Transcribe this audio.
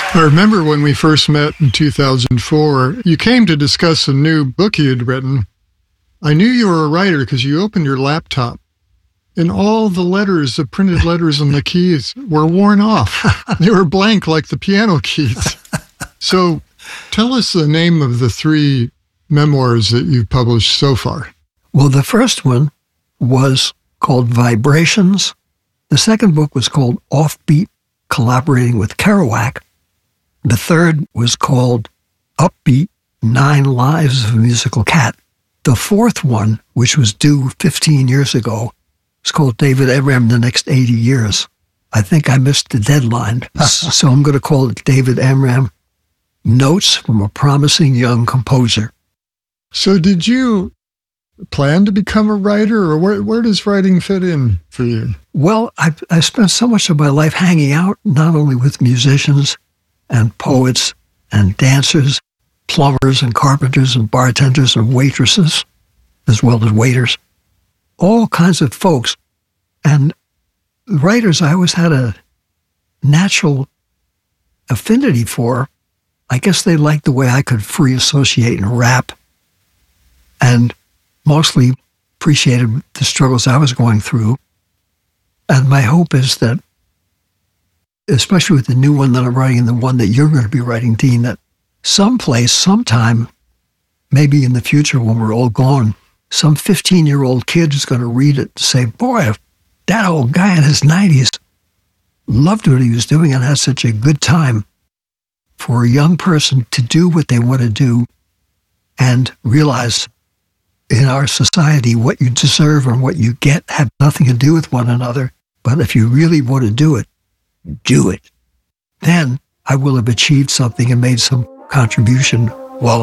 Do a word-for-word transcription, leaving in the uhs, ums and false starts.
I remember when we first met in two thousand four, you came to discuss a new book you had written. I knew you were a writer because you opened your laptop and all the letters, the printed letters on the keys were worn off. They were blank like the piano keys. So tell us the name of the three memoirs that you've published so far. Well, the first one was called Vibrations. The second book was called Offbeat, Collaborating with Kerouac. The third was called Upbeat, Nine Lives of a Musical Cat. The fourth one, which was due fifteen years ago, was called David Amram, The Next eighty years. I think I missed the deadline, so I'm going to call it David Amram, Notes from a Promising Young Composer. So did you plan to become a writer, or where, where does writing fit in for you? Well, I, I spent so much of my life hanging out, not only with musicians and poets and dancers, plumbers and carpenters and bartenders and waitresses, as well as waiters, all kinds of folks. And writers I always had a natural affinity for. I guess they liked the way I could free associate and rap, and mostly appreciated the struggles I was going through. And my hope is that, especially with the new one that I'm writing and the one that you're going to be writing, Dean, that someplace, sometime, maybe in the future when we're all gone, some fifteen-year-old kid is going to read it and say, boy, that old guy in his nineties loved what he was doing and had such a good time. For a young person to do what they want to do and realize in our society what you deserve and what you get have nothing to do with one another. But if you really want to do it, do it. Then I will have achieved something and made some contribution